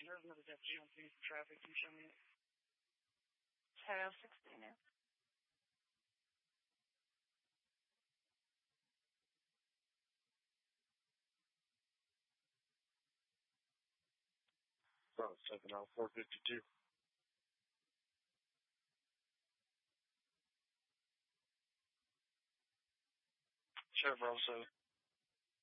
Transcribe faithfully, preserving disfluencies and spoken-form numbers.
there's another deputy on scene for traffic. Can you show me it? Tab sixteen now. Oh, seven out four fifty-two. Sheriff also